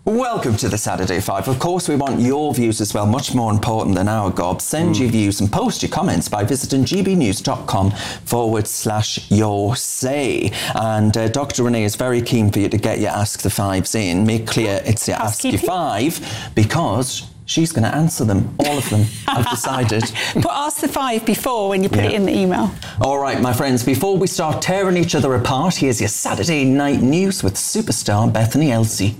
Welcome to the Saturday Five. Of course, we want your views as well, much more important than our gob. Send your views and post your comments by visiting gbnews.com/your say. And Dr. Renee is very keen for you to get your Ask the Fives in. Make clear it's your Ask Your Five, because she's going to answer them, all of them, I've decided. Put Ask the Five before when you put it in the email. All right, my friends, before we start tearing each other apart, here's your Saturday night news with superstar Bethany Elsey.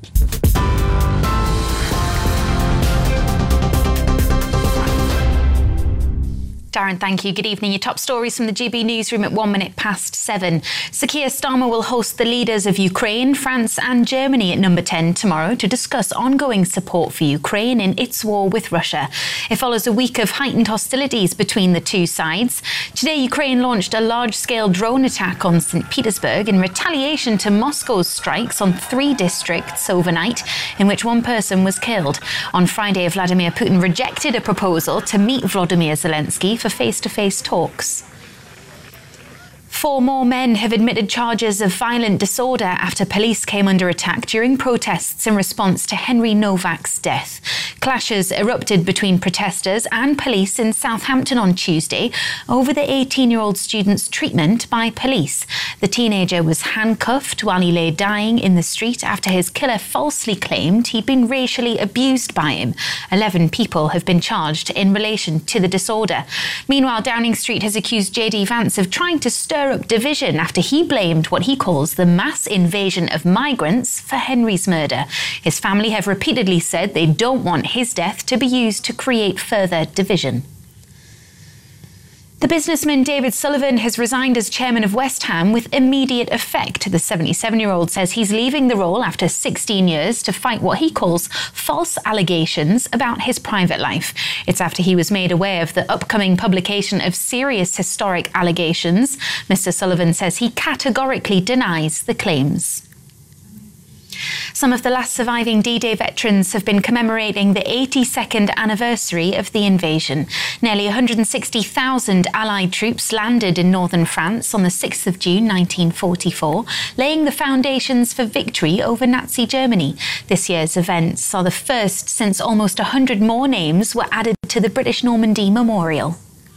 Darren, thank you. Good evening. Your top stories from the GB newsroom at 7:01. Sir Keir Starmer will host the leaders of Ukraine, France and Germany at number 10 tomorrow to discuss ongoing support for Ukraine in its war with Russia. It follows a week of heightened hostilities between the two sides. Today, Ukraine launched a large-scale drone attack on St. Petersburg in retaliation to Moscow's strikes on 3 districts overnight, in which one person was killed. On Friday, Vladimir Putin rejected a proposal to meet Volodymyr Zelensky for face-to-face talks. 4 more men have admitted charges of violent disorder after police came under attack during protests in response to Henry Novak's death. Clashes erupted between protesters and police in Southampton on Tuesday over the 18-year-old student's treatment by police. The teenager was handcuffed while he lay dying in the street after his killer falsely claimed he'd been racially abused by him. 11 people have been charged in relation to the disorder. Meanwhile, Downing Street has accused JD Vance of trying to stir up division after he blamed what he calls the mass invasion of migrants for Henry's murder. His family have repeatedly said they don't want his death to be used to create further division. The businessman David Sullivan has resigned as chairman of West Ham with immediate effect. The 77-year-old says he's leaving the role after 16 years to fight what he calls false allegations about his private life. It's after he was made aware of the upcoming publication of serious historic allegations. Mr. Sullivan says he categorically denies the claims. Some of the last surviving D-Day veterans have been commemorating the 82nd anniversary of the invasion. Nearly 160,000 Allied troops landed in northern France on the 6th of June 1944, laying the foundations for victory over Nazi Germany. This year's events are the first since almost 100 more names were added to the British Normandy Memorial.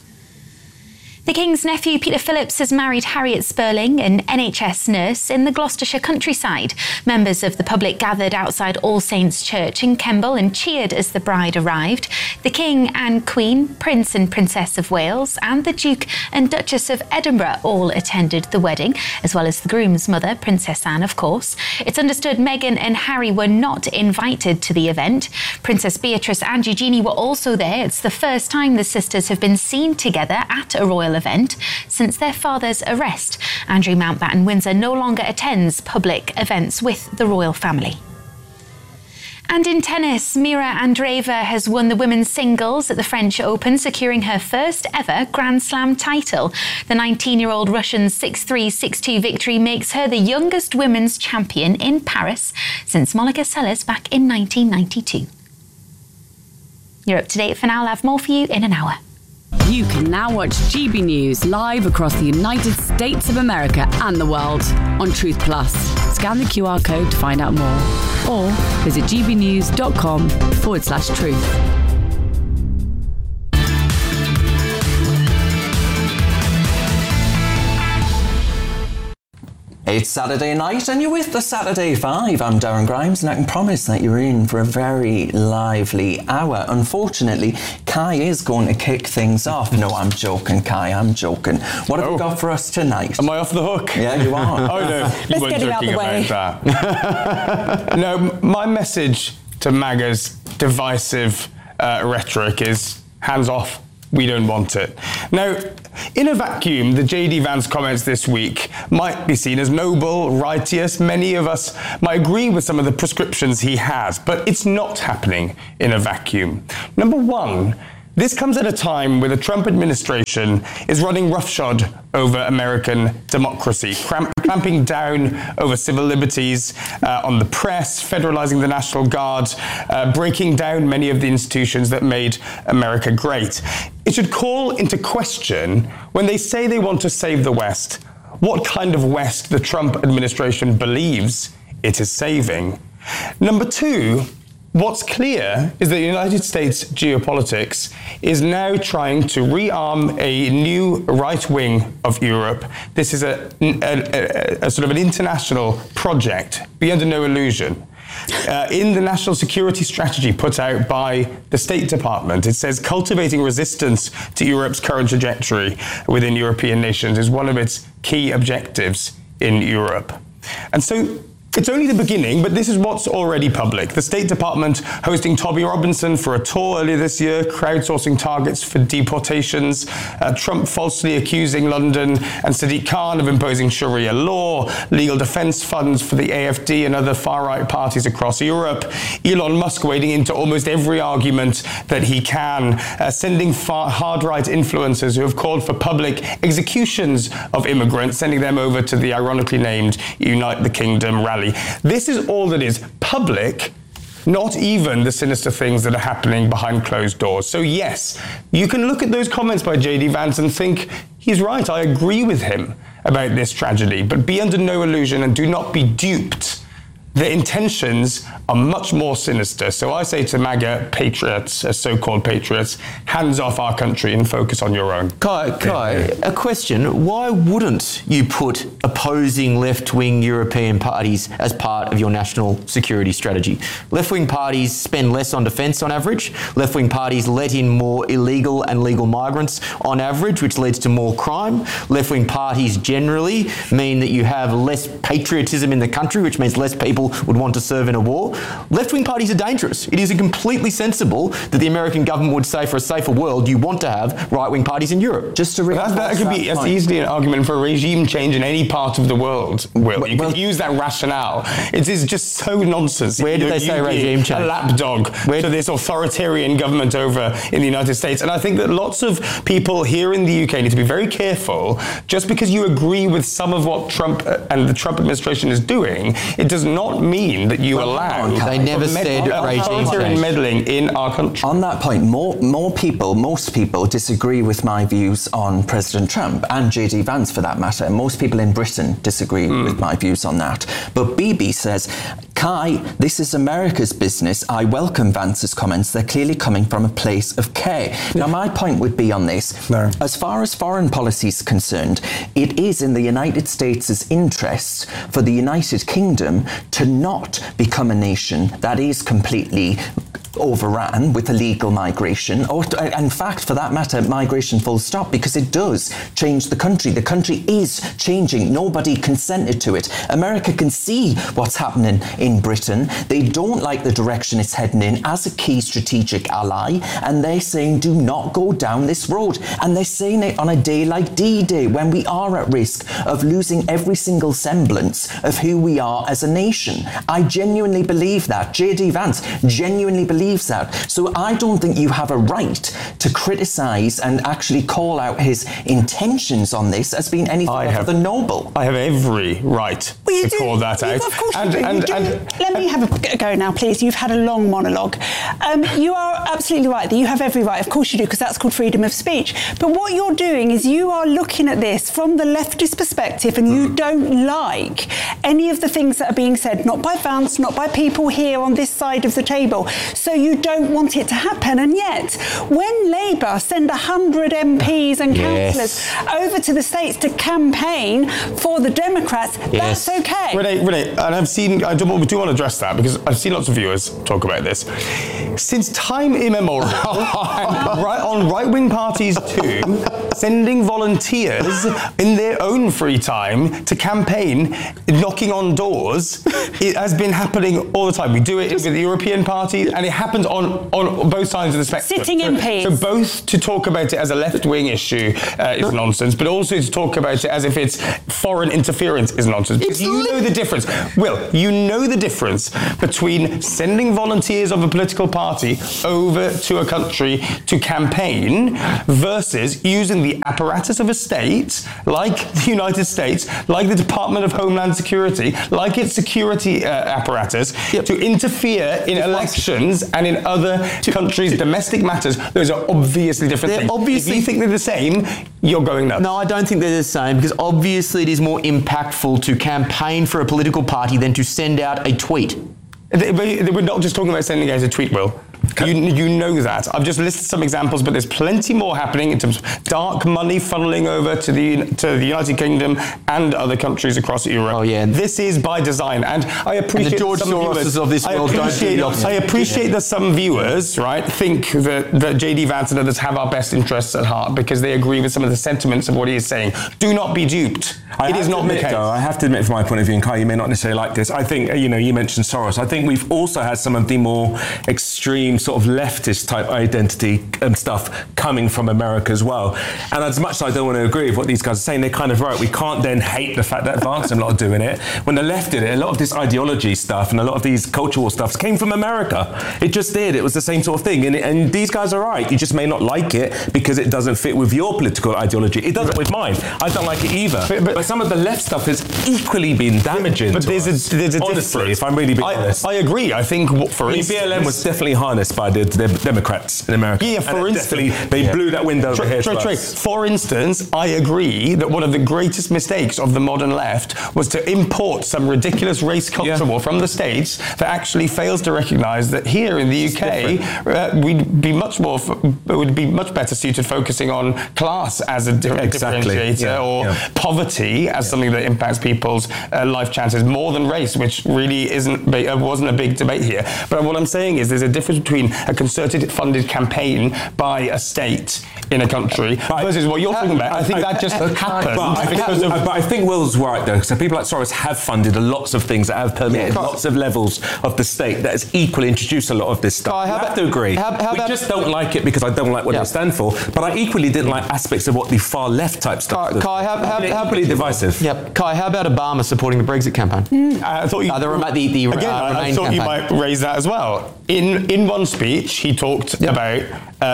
The King's nephew, Peter Phillips, has married Harriet Spurling, an NHS nurse in the Gloucestershire countryside. Members of the public gathered outside All Saints Church in Kemble and cheered as the bride arrived. The King and Queen, Prince and Princess of Wales, and the Duke and Duchess of Edinburgh all attended the wedding, as well as the groom's mother, Princess Anne, of course. It's understood Meghan and Harry were not invited to the event. Princess Beatrice and Eugenie were also there. It's the first time the sisters have been seen together at a royal event since their father's arrest. Andrew Mountbatten Windsor no longer attends public events with the royal family. And in tennis, Mira Andreeva has won the women's singles at the French Open, securing her first ever Grand Slam title. The 19-year-old Russian's 6-3, 6-2 victory makes her the youngest women's champion in Paris since Monica Seles back in 1992. You're up to date for now. I'll have more for you in an hour. You can now watch GB News live across the United States of America and the world on Truth Plus. Scan the QR code to find out more or visit gbnews.com/truth. It's Saturday night and you're with the Saturday Five. I'm Darren Grimes and I can promise that you're in for a very lively hour. Unfortunately, Kai is going to kick things off. No, I'm joking, Kai, I'm joking. What have you got for us tonight? Am I off the hook? Yeah, you are. Oh, no, you weren't joking about that. No, my message to MAGA's divisive rhetoric is hands off. We don't want it. Now, in a vacuum, the JD Vance comments this week might be seen as noble, righteous. Many of us might agree with some of the prescriptions he has, but it's not happening in a vacuum. Number one, this comes at a time where the Trump administration is running roughshod over American democracy, clamping down over civil liberties on the press, federalizing the National Guard, breaking down many of the institutions that made America great. It should call into question, when they say they want to save the West, what kind of West the Trump administration believes it is saving. Number two, what's clear is that the United States geopolitics is now trying to rearm a new right wing of Europe. This is a sort of an international project, be under no illusion. In the national security strategy put out by the State Department, it says cultivating resistance to Europe's current trajectory within European nations is one of its key objectives in Europe. And so it's only the beginning, but this is what's already public. The State Department hosting Tommy Robinson for a tour earlier this year, crowdsourcing targets for deportations, Trump falsely accusing London and Sadiq Khan of imposing Sharia law, legal defense funds for the AfD and other far-right parties across Europe, Elon Musk wading into almost every argument that he can, sending hard-right influencers who have called for public executions of immigrants, sending them over to the ironically named Unite the Kingdom rally. This is all that is public, not even the sinister things that are happening behind closed doors. So yes, you can look at those comments by J.D. Vance and think, he's right, I agree with him about this tragedy, but be under no illusion and do not be duped. The intentions are much more sinister. So I say to MAGA patriots, so-called patriots, hands off our country and focus on your own. Kai, a question. Why wouldn't you put opposing left-wing European parties as part of your national security strategy? Left-wing parties spend less on defence on average. Left-wing parties let in more illegal and legal migrants on average, which leads to more crime. Left-wing parties generally mean that you have less patriotism in the country, which means less people would want to serve in a war. Left-wing parties are dangerous. It is completely sensible that the American government would say for a safer world, you want to have right-wing parties in Europe. Just to that could be as easily an argument for a regime change in any part of the world, Will. You could use that rationale. It is just so nonsense. Where did they say regime change? A lapdog to this authoritarian government over in the United States. And I think that lots of people here in the UK need to be very careful. Just because you agree with some of what Trump and the Trump administration is doing, it does not mean that you allow they never said regime change meddling in our country. On that point, most people disagree with my views on President Trump and J.D. Vance for that matter. Most people in Britain disagree with my views on that. But Bibi says, Kai, this is America's business. I welcome Vance's comments. They're clearly coming from a place of care. Now, my point would be on this. As far as foreign policy is concerned, it is in the United States' interest for the United Kingdom to not become a nation that is completely overran with illegal migration, or in fact, for that matter, migration full stop, because it does change the country. The country is changing. Nobody consented to it. America can see what's happening in Britain. They don't like the direction it's heading in as a key strategic ally, and they're saying, do not go down this road. And they're saying it on a day like D-Day, when we are at risk of losing every single semblance of who we are as a nation. I genuinely believe that. J.D. Vance genuinely believes that. So I don't think you have a right to criticise and actually call out his intentions on this as being anything other than noble. I have every right to call that out. Of course you do. Let me have a go now, please. You've had a long monologue. You are absolutely right that you have every right. Of course you do, because that's called freedom of speech. But what you're doing is you are looking at this from the leftist perspective, and you don't like any of the things that are being said, not by Vance, not by people here on this side of the table. So you don't want it to happen. And yet, when Labour send 100 MPs and councillors over to the States to campaign for the Democrats, that's okay. Renee, and I do want to address that, because I've seen lots of viewers talk about this. Since time immemorial, on right-wing parties too, sending volunteers in their own free time to campaign, knocking on doors, it has been happening all the time. We do it with the European party, and it happens on both sides of the spectrum. Sitting MPs. So both to talk about it as a left-wing issue is nonsense, but also to talk about it as if it's foreign interference is nonsense. Because you know the difference. Will, you know the difference between sending volunteers of a political party over to a country to campaign versus using the apparatus of a state, like the United States, like the Department of Homeland Security, like its security apparatus, to interfere in elections and in other countries' domestic matters. Those are obviously different things. If you think they're the same, you're going nuts. No, I don't think they're the same, because obviously it is more impactful to campaign for a political party than to send out a tweet. We're not just talking about sending out a tweet, Will. You know that. I've just listed some examples, but there's plenty more happening in terms of dark money funneling over to the United Kingdom and other countries across Europe. Oh, yeah. This is by design, and I appreciate the George Soroses of this world don't do the opposite. I appreciate that some viewers, right, think that JD Vance and others have our best interests at heart because they agree with some of the sentiments of what he is saying. Do not be duped. It is not the case. I have to admit, from my point of view, and Kai, you may not necessarily like this, I think, you mentioned Soros. I think we've also had some of the more extreme sort of leftist type identity and stuff coming from America as well. And as much as I don't want to agree with what these guys are saying, they're kind of right. We can't then hate the fact that Vance and a lot are doing it. When the left did it, a lot of this ideology stuff and a lot of these cultural stuff came from America. It just did. It was the same sort of thing. And these guys are right. You just may not like it because it doesn't fit with your political ideology. It doesn't with mine. I don't like it either. But some of the left stuff has equally been damaging. But there's a honestly, difference. if I'm really being honest. I agree. I think, for instance, BLM was definitely harnessed by the Democrats in America. Yeah, for instance. They blew that window over here to us. For instance, I agree that one of the greatest mistakes of the modern left was to import some ridiculous race culture war from the States that actually fails to recognise that here in the UK, we'd be would be much better suited focusing on class as a differentiator or poverty as something that impacts people's life chances more than race, which really wasn't a big debate here. But what I'm saying is there's a difference between a concerted funded campaign by a state in a country versus what you're talking about. I think that just happened. But I think Will's right though. So people like Soros have funded lots of things that have permitted lots of levels of the state that has equally introduced a lot of this stuff. I have to agree. We just don't like it because I don't like what they stand for. But I equally didn't like aspects of what the far left type stuff. Kai, how equally divisive. Yep. Kai, how about Obama supporting the Brexit campaign? I thought you. I thought you might raise that as well. In one speech, he talked about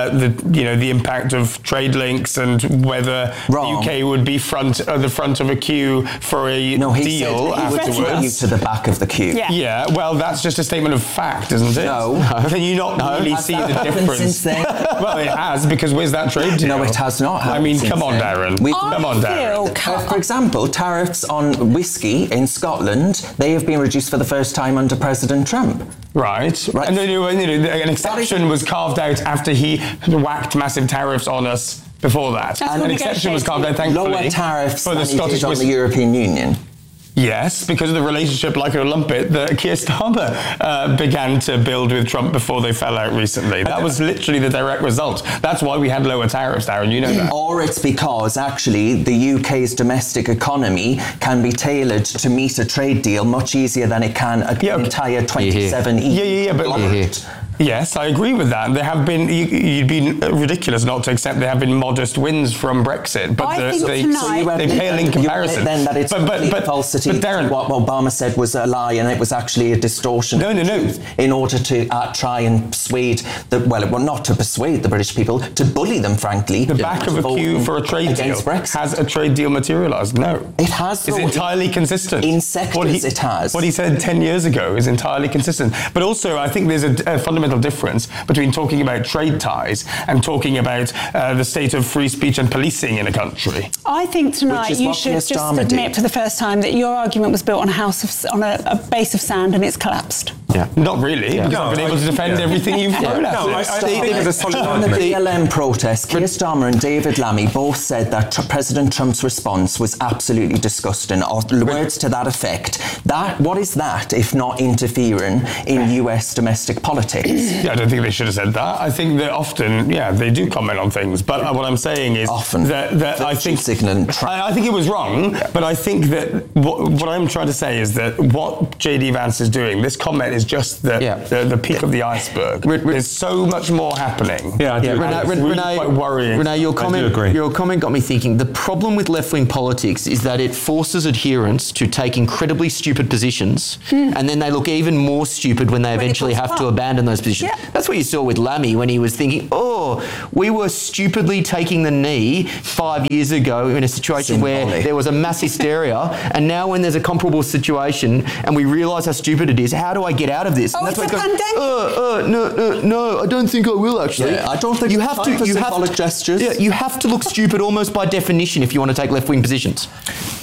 the impact of trade links and whether the UK would be the front of a queue for a deal afterwards. You to the back of the queue. Yeah. Well, that's just a statement of fact, isn't it? No. Can you not really see the difference? Since then? Well, it has, because where's that trade deal? No, it has not. I mean, come on, Darren. Come on, Darren. For example, tariffs on whiskey in Scotland, they have been reduced for the first time under President Trump. Right. And an exception was carved out after he whacked massive tariffs on us before that. And an exception was carved out, thankfully, lower tariffs for the Scottish on the European Union. Yes, because of the relationship, like a lumpet, that Keir Starmer began to build with Trump before they fell out recently. That was literally the direct result. That's why we had lower tariffs, Darren, you know that. Or it's because, actually, the UK's domestic economy can be tailored to meet a trade deal much easier than it can an entire 27 EU. Yes, I agree with that. There have been, you'd be ridiculous not to accept there have been modest wins from Brexit, but they pale in comparison. Then that it's complete falsity. But Darren, what Obama said was a lie, and it was actually a distortion. No. In order to try and persuade not to persuade the British people, to bully them, frankly. The back of a queue for a trade deal has a trade deal materialised. No, it has. It's entirely consistent. In sectors, it has. What he said 10 years ago is entirely consistent. But also, I think there's a fundamental difference between talking about trade ties and talking about the state of free speech and policing in a country. I think tonight you should just admit for the first time that your argument was built on a base of sand and it's collapsed. Yeah. Not really, because I've been able to defend everything you've thrown at us. On the BLM protest, Keir Starmer and David Lammy both said that President Trump's response was absolutely disgusting, or words to that effect. What is that if not interfering in US domestic politics? Yeah, I don't think they should have said that. I think that often, they do comment on things. But what I'm saying is that I think I think it was wrong. But I think that what I'm trying to say is that what JD Vance is doing, this comment is just the peak of the iceberg. There's so much more happening. Renee, quite worrying. Renee, your comment got me thinking. The problem with left-wing politics is that it forces adherents to take incredibly stupid positions, and then they look even more stupid when they eventually have to abandon those positions. That's what you saw with Lammy when he was thinking, we were stupidly taking the knee 5 years ago in a situation where there was a mass hysteria, and now when there's a comparable situation and we realise how stupid it is, how do I get out of this? Oh, it's a pandemic. No, I don't think I will actually. Yeah, I don't think you have to symbolic gestures. Yeah, you have to look stupid almost by definition if you want to take left-wing positions.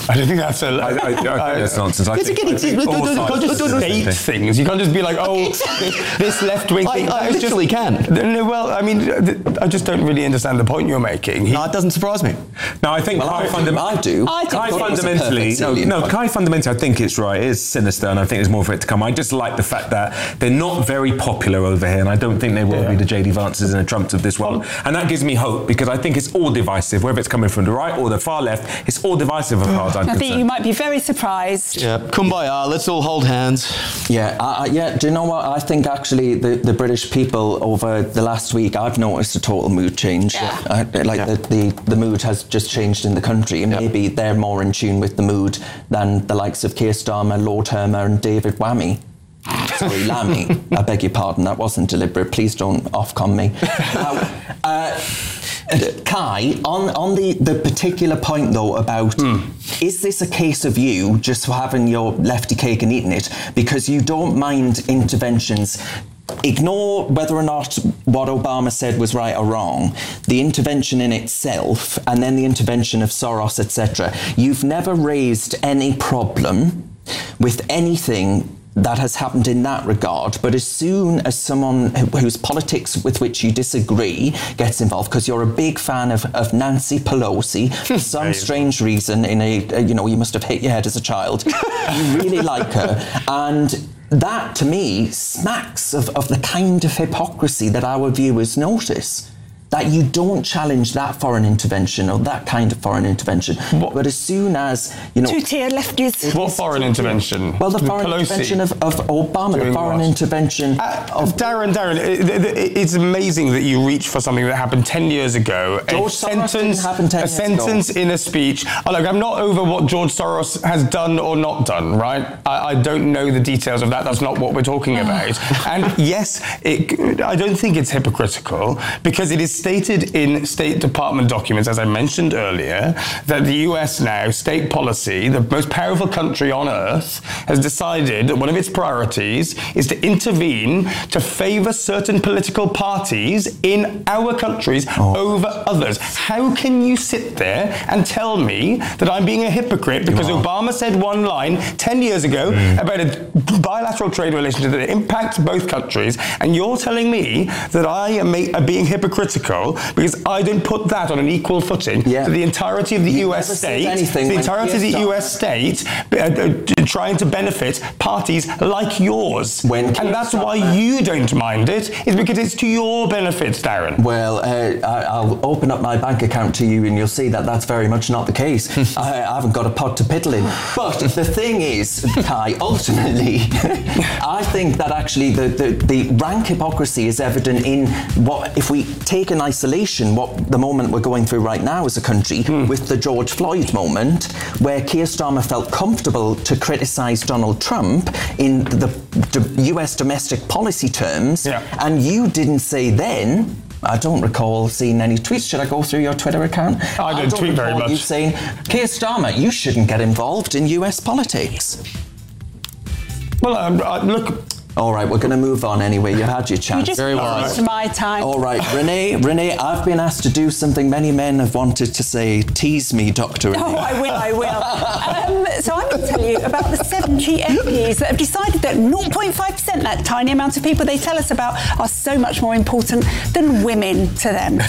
I don't think that's a... I think that's nonsense. I think you can't just state things. You can't just be like, this left-wing thing. I literally can. No, well, I mean, I just don't really understand the point you're making. No, it doesn't surprise me. No, I think I do. Kai fundamentally, I think it's right. It is sinister, and I think there's more for it to come. I just like the fact that they're not very popular over here, and I don't think they will be the JD Vances and the Trumps of this world. And that gives me hope, because I think it's all divisive, whether it's coming from the right or the far left. It's all divisive as far as I'm concerned. I think you might be very surprised. Yeah, kumbaya, let's all hold hands. Yeah, do you know what? I think actually the British people over the last week, I've noticed a total mood change. Yeah. The mood has just changed in the country, and maybe they're more in tune with the mood than the likes of Keir Starmer, Lord Hermer and David Whammy. Sorry, Lammy. I beg your pardon, that wasn't deliberate. Please don't Ofcom me. Kai, on the particular point though about is this a case of you just having your lefty cake and eating it because you don't mind interventions? Ignore whether or not what Obama said was right or wrong, the intervention in itself and then the intervention of Soros, etc. You've never raised any problem with anything that has happened in that regard, but as soon as someone whose politics with which you disagree gets involved, because you're a big fan of Nancy Pelosi for some strange reason, you must have hit your head as a child, you really like her, and that to me smacks of the kind of hypocrisy that our viewers notice. That you don't challenge that foreign intervention or that kind of foreign intervention. But as soon as, two-tier lefties. What foreign intervention? Well, the foreign intervention of Obama, the foreign intervention of... Darren, it's amazing that you reach for something that happened 10 years ago. George Soros didn't happen 10 years ago. A sentence in a speech. Look, I'm not over what George Soros has done or not done, right? I don't know the details of that. That's not what we're talking about. And yes, I don't think it's hypocritical because it is stated in State Department documents, as I mentioned earlier, that the US now, state policy, the most powerful country on earth, has decided that one of its priorities is to intervene to favour certain political parties in our countries over others. How can you sit there and tell me that I'm being a hypocrite because Obama said one line 10 years ago about a bilateral trade relationship that impacts both countries, and you're telling me that I am being hypocritical because I didn't put that on an equal footing to the entirety of the US state, trying to benefit parties like yours. And that's why you don't mind it, is because it's to your benefit, Darren. Well, I'll open up my bank account to you and you'll see that that's very much not the case. I haven't got a pot to piddle in. But the thing is, Kai, ultimately, I think that actually the rank hypocrisy is evident in what, if we take an isolation, what the moment we're going through right now as a country with the George Floyd moment, where Keir Starmer felt comfortable to criticise Donald Trump in the US domestic policy terms, and you didn't say then. I don't recall seeing any tweets. Should I go through your Twitter account? I don't tweet very much. You saying, Keir Starmer, you shouldn't get involved in US politics. Well, look. All right, we're going to move on anyway. You had your chance. You just wasted my time. All right, Renee, I've been asked to do something many men have wanted to say. Tease me, Dr. Renee. Oh, I will. So I'm going to tell you about the 70 MPs that have decided that 0.5%, that tiny amount of people they tell us about, are so much more important than women to them.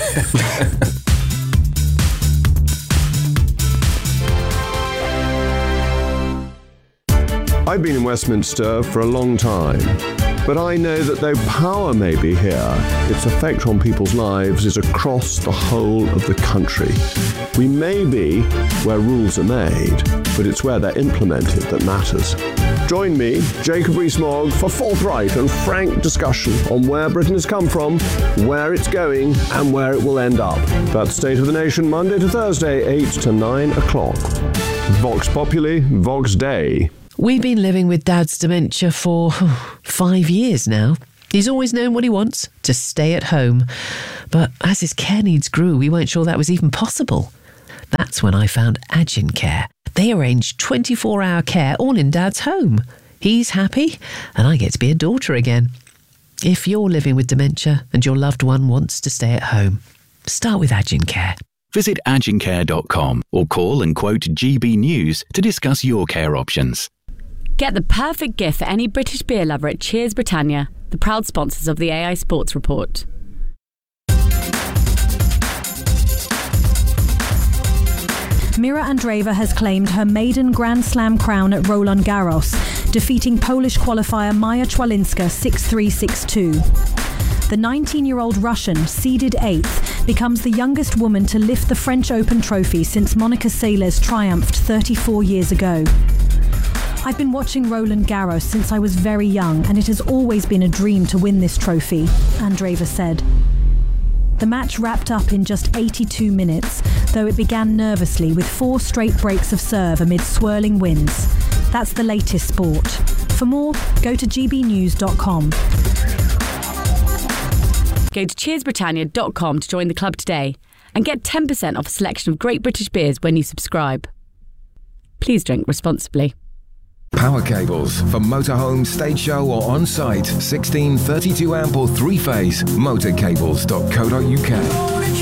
I've been in Westminster for a long time, but I know that though power may be here, its effect on people's lives is across the whole of the country. We may be where rules are made, but it's where they're implemented that matters. Join me, Jacob Rees-Mogg, for forthright and frank discussion on where Britain has come from, where it's going, and where it will end up. That's State of the Nation, Monday to Thursday, 8 to 9 o'clock. Vox Populi, Vox Dei. We've been living with Dad's dementia for 5 years now. He's always known what he wants, to stay at home. But as his care needs grew, we weren't sure that was even possible. That's when I found Agincare. They arrange 24-hour care all in Dad's home. He's happy, and I get to be a daughter again. If you're living with dementia and your loved one wants to stay at home, start with Agincare. Visit agincare.com or call and quote GB News to discuss your care options. Get the perfect gift for any British beer lover at Cheers Britannia, the proud sponsors of the AI Sports Report. Mira Andreeva has claimed her maiden Grand Slam crown at Roland Garros, defeating Polish qualifier Maja Czwalinska 6-3, 6-2. The 19-year-old Russian, seeded 8th, becomes the youngest woman to lift the French Open trophy since Monica Seles triumphed 34 years ago. I've been watching Roland Garros since I was very young, and it has always been a dream to win this trophy, Andreeva said. The match wrapped up in just 82 minutes, though it began nervously with 4 straight breaks of serve amid swirling winds. That's the latest sport. For more, go to gbnews.com. Go to cheersbritannia.com to join the club today and get 10% off a selection of great British beers when you subscribe. Please drink responsibly. Power cables for motorhome, stage show or on-site. 16, 32 amp or 3-phase. Motorcables.co.uk.